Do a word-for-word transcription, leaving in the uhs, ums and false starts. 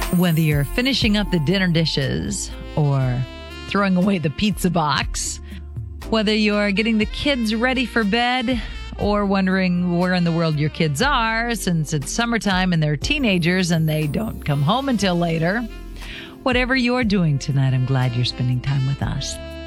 Whether you're finishing up the dinner dishes or throwing away the pizza box, whether you're getting the kids ready for bed or wondering where in the world your kids are since it's summertime and they're teenagers and they don't come home until later. Whatever you're doing tonight, I'm glad you're spending time with us.